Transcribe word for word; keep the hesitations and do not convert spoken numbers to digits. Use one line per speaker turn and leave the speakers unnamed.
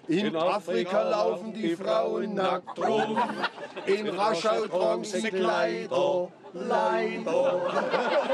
In Afrika laufen die Frauen nackt rum, in Raschau tragen sie Kleider, leider.